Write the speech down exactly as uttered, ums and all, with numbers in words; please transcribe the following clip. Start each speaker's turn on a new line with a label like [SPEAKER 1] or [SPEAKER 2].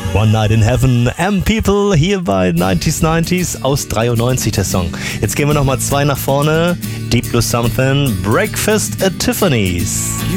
[SPEAKER 1] One Night in Heaven, M People, hier bei neunzig neunzig aus dreiundneunzig der Song. Jetzt gehen wir nochmal zwei nach vorne. Deep Blue Something, Breakfast at Tiffany's.